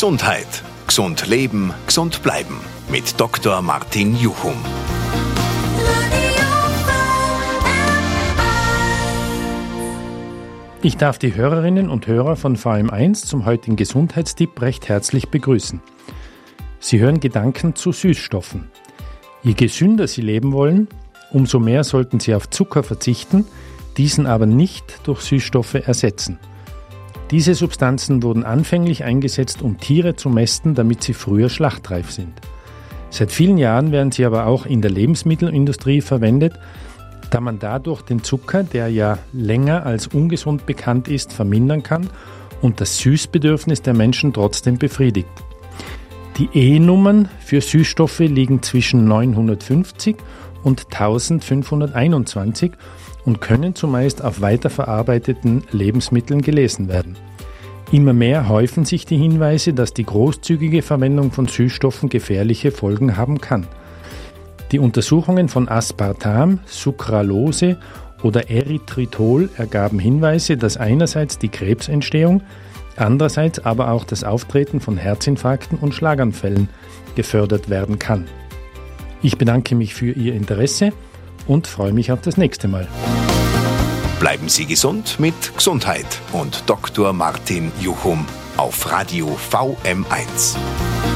Gesundheit. Gesund leben, gesund bleiben. Mit Dr. Martin Juchum. Ich darf die Hörerinnen und Hörer von VM1 zum heutigen Gesundheitstipp recht herzlich begrüßen. Sie hören Gedanken zu Süßstoffen. Je gesünder Sie leben wollen, umso mehr sollten Sie auf Zucker verzichten, diesen aber nicht durch Süßstoffe ersetzen. Diese Substanzen wurden anfänglich eingesetzt, um Tiere zu mästen, damit sie früher schlachtreif sind. Seit vielen Jahren werden sie aber auch in der Lebensmittelindustrie verwendet, da man dadurch den Zucker, der ja länger als ungesund bekannt ist, vermindern kann und das Süßbedürfnis der Menschen trotzdem befriedigt. Die E-Nummern für Süßstoffe liegen zwischen 950 und 1521 und können zumeist auf weiterverarbeiteten Lebensmitteln gelesen werden. Immer mehr häufen sich die Hinweise, dass die großzügige Verwendung von Süßstoffen gefährliche Folgen haben kann. Die Untersuchungen von Aspartam, Sucralose oder Erythritol ergaben Hinweise, dass einerseits die Krebsentstehung, andererseits aber auch das Auftreten von Herzinfarkten und Schlaganfällen gefördert werden kann. Ich bedanke mich für Ihr Interesse und freue mich auf das nächste Mal. Bleiben Sie gesund mit Gesundheit und Dr. Martin Juchum auf Radio VM1.